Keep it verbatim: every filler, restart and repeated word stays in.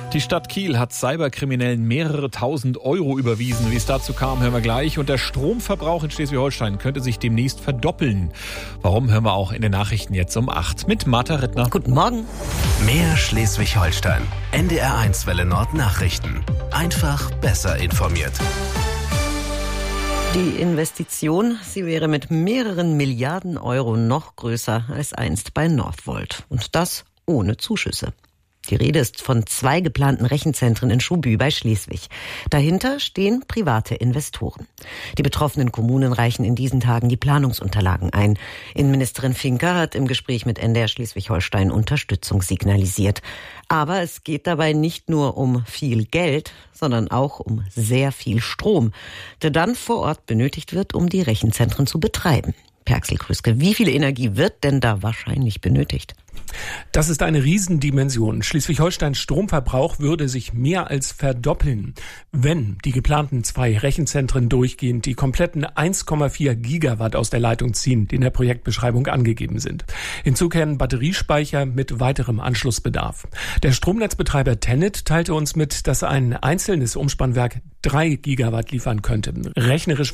Die Stadt Kiel hat Cyberkriminellen mehrere tausend Euro überwiesen. Wie es dazu kam, hören wir gleich. Und der Stromverbrauch in Schleswig-Holstein könnte sich demnächst verdoppeln. Warum, hören wir auch in den Nachrichten jetzt um acht mit Martha Rittner. Guten Morgen. Mehr Schleswig-Holstein. N D R eins Welle Nord Nachrichten. Einfach besser informiert. Die Investition, sie wäre mit mehreren Milliarden Euro noch größer als einst bei Northvolt. Und das ohne Zuschüsse. Die Rede ist von zwei geplanten Rechenzentren in Schuhbü bei Schleswig. Dahinter stehen private Investoren. Die betroffenen Kommunen reichen in diesen Tagen die Planungsunterlagen ein. Innenministerin Finker hat im Gespräch mit N D R Schleswig-Holstein Unterstützung signalisiert. Aber es geht dabei nicht nur um viel Geld, sondern auch um sehr viel Strom, der dann vor Ort benötigt wird, um die Rechenzentren zu betreiben. Per Axel Krüske, wie viel Energie wird denn da wahrscheinlich benötigt? Das ist eine Riesendimension. Schleswig-Holsteins Stromverbrauch würde sich mehr als verdoppeln, wenn die geplanten zwei Rechenzentren durchgehend die kompletten eins Komma vier Gigawatt aus der Leitung ziehen, die in der Projektbeschreibung angegeben sind. Hinzu kämen Batteriespeicher mit weiterem Anschlussbedarf. Der Stromnetzbetreiber TenneT teilte uns mit, dass ein einzelnes Umspannwerk drei Gigawatt liefern könnte. Rechnerisch